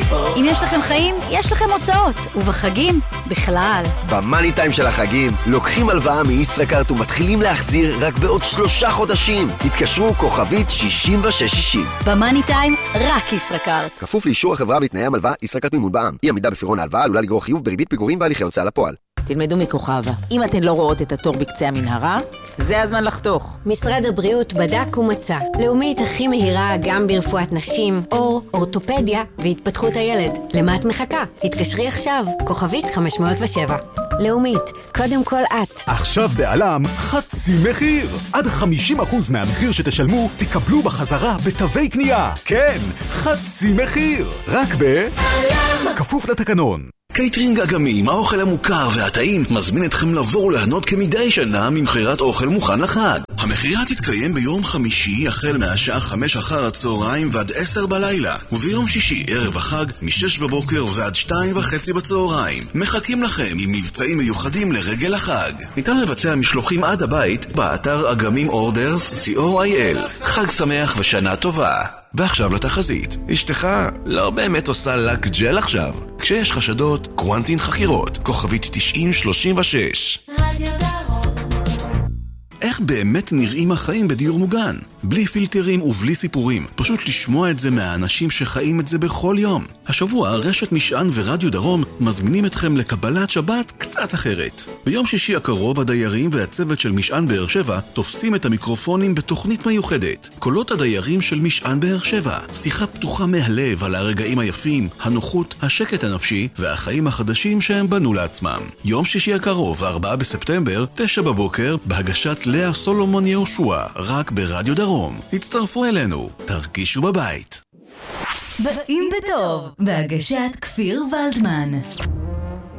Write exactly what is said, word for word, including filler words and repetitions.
אם יש לכם חיים, יש לכם הוצאות, ובחגים, בכלל. במאני טיים של החגים, לוקחים הלוואה מישראכרט ומתחילים להחזיר רק בעוד שלושה חודשים. התקשרו כוכבית שישים ושש שישים. במאני טיים, רק ישראכרט. כפוף לאישור החברה ותנאי המלווה, ישראכרט מימון בע"מ. אי עמידה בפירעון ההלוואה עלולה לגרור חיוב בריבית פיגורים והליכי הוצאה לפועל. תלמדו מכוכבה. אם אתן לא רואות את התור בקצה המנהרה, זה הזמן לחתוך. משרד הבריאות בדק ומצא. לאומית הכי מהירה גם ברפואת נשים, אור, אורתופדיה והתפתחות הילד. למה את מחכה? התקשרי עכשיו, כוכבית חמש מאות ושבע. לאומית, קודם כל את. עכשיו בעלם חצי מחיר. עד חמישים אחוז מהמחיר שתשלמו תקבלו בחזרה בתווי קנייה. כן, חצי מחיר. רק בעלם. כפוף לתקנון. קייטרינג אגמים, האוכל המוכר והטעים, מזמין אתכם לבוא ולהנות כמדי שנה ממחירת אוכל מוכן לחג. המחירה תתקיים ביום חמישי החל מהשעה חמש אחר הצהריים ועד עשר בלילה, וביום שישי ערב החג משש בבוקר ועד שתיים וחצי בצהריים. מחכים לכם עם מבצעים מיוחדים לרגל החג. ניתן לבצע משלוחים עד הבית באתר אגמים אורדרס סי או איי אל. חג שמח ושנה טובה. ועכשיו לתחזית. אשתך לא באמת עושה לק ג'ל עכשיו. כשיש חשדות, קוונטין חקירות. כוכבית תשעים שלושים ושש. רדיו דרום. איך באמת נראים החיים בדיור מוגן? בלי פילטרים ובלי סיפורים. פשוט לשמוע את זה מהאנשים שחיים את זה בכל יום. השבוע רשת משען ורדיו דרום מזמינים אתכם לקבלת שבת קצת אחרת. ביום שישי הקרוב הדיירים והצוות של משען באר שבע תופסים את המיקרופונים בתוכנית מיוחדת. קולות הדיירים של משען באר שבע. שיחה פתוחה מהלב על הרגעים היפים, הנוחות, השקט הנפשי והחיים החדשים שהם בנו לעצמם. יום שישי הקרוב, ארבעה בספטמבר, תשע בבוקר, בהגשת לאה סולומון יהושע, רק ברדיו דרום. הצטרפו אלינו, תרגישו בבית. באים בטוב, בהגשת כפיר ולדמן.